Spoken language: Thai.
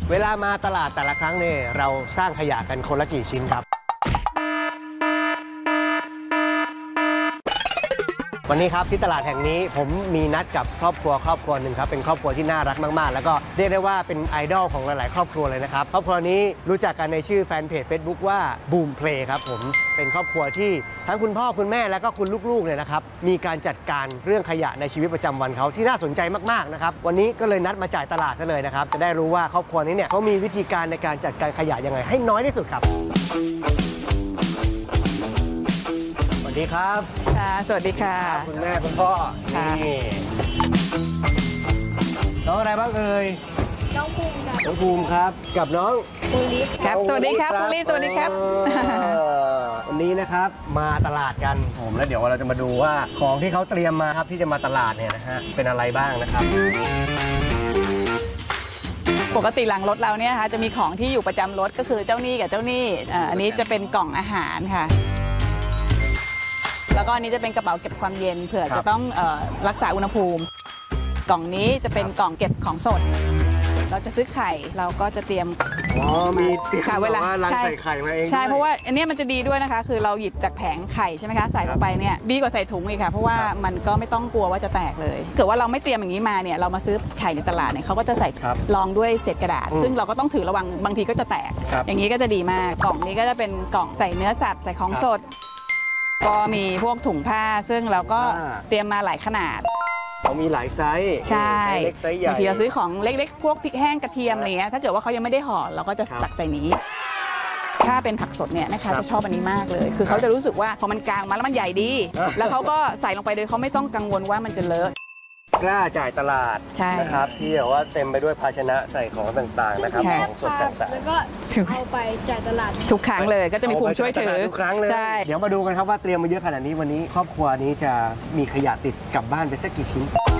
เวลามาตลาดแต่ละครั้งเนี่ยเราสร้างขยะกันคนละกี่ชิ้นครับวันนี้ครับที่ตลาดแห่งนี้ผมมีนัดกับครอบครัวหนึ่งครับเป็นครอบครัวที่น่ารักมากๆแล้วก็เรียกได้ว่าเป็นไอดอลของหลายๆครอบครัวเลยนะครับครอบครัวนี้รู้จักกันในชื่อแฟนเพจ Facebook ว่า Boom Play ครับผมเป็นครอบครัวที่ทั้งคุณพ่อคุณแม่แล้วก็คุณลูกๆเนี่ยนะครับมีการจัดการเรื่องขยะในชีวิตประจำวันเขาที่น่าสนใจมากๆนะครับวันนี้ก็เลยนัดมาจ่ายตลาดซะเลยนะครับจะได้รู้ว่าครอบครัวนี้เนี่ยเขามีวิธีการในการจัดการขยะยังไงให้น้อยที่สุดครับสวัสดีครับสวัสดีค่ะคุณแม่คุณพ่อนี่น้องอะไรบ้างเอ่ยน้องภูมิครับน้องภูมิครับกับน้องภูริครับสวัสดีครับภูริสวัสดีครับวันนี้นะครับมาตลาดกันผมแล้วเดี๋ยวเราจะมาดูว่าของที่เขาเตรียมมาครับที่จะมาตลาดเนี่ยนะฮะเป็นอะไรบ้างนะครับปกติหลังรถเราเนี่ยนะคะจะมีของที่อยู่ประจำรถก็คือเจ้าหนี้กับเจ้าหนี้อันนี้จะเป็นกล่องอาหารค่ะแล้วก็อันนี้จะเป็นกระเป๋าเก็บความเย็นเผื่อจะต้องรักษาอุณหภูมิกล่องนี้จะเป็นกล่องเก็บของสดเราจะซื้อไข่เราก็จะเตรียมมีเตรียมเวลาลังใส่ไข่มาเองใช่เพราะว่าอันนี้มันจะดีด้วยนะคะคือเราหยิบจากแผงไข่ใช่ไหมคะใส่ลงไปเนี่ยดีกว่าใส่ถุงอีกค่ะเพราะว่ามันก็ไม่ต้องกลัวว่าจะแตกเลยเกิดว่าเราไม่เตรียมอย่างนี้มาเนี่ยเรามาซื้อไข่ในตลาดเนี่ยเขาก็จะใส่รองด้วยเศษกระดาษซึ่งเราก็ต้องถือระวังบางทีก็จะแตกอย่างนี้ก็จะดีมากกล่องนี้ก็จะเป็นกล่องใส่เนื้อสัตว์ใส่ของสดก็มีพวกถุงผ้าซึ่งเราก็เตรียมมาหลายขนาดเขามีหลายไซส์ใช่เล็กไซส์ใหญ่บางทีเราซื้อของเล็กๆพวกพริกแห้งกระเทียมอะไรเงี้ยถ้าเกิดว่าเขายังไม่ได้ห่อเราก็จะตักใส่นี้ถ้าเป็นผักสดเนี่ยนะคะจะชอบอันนี้มากเลยคือเขาจะรู้สึกว่าพอมันกลางมาแล้วมันใหญ่ดีแล้วเขาก็ใส่ลงไปโดยเขาไม่ต้องกังวลว่ามันจะเลอะกล้าจ่ายตลาดนะครับที่แบบว่าเต็มไปด้วยภาชนะใส่ของต่างๆนะครับของสดต่างๆแล้วก็เอาไปจ่ายตลาดทุกครั้งเลยก็จะมีภูมิช่วยถือทุกครั้งเลยเดี๋ยวมาดูกันครับว่าเตรียมมาเยอะขนาดนี้วันนี้ครอบครัวนี้จะมีขยะติดกลับบ้านไปสักกี่ชิ้น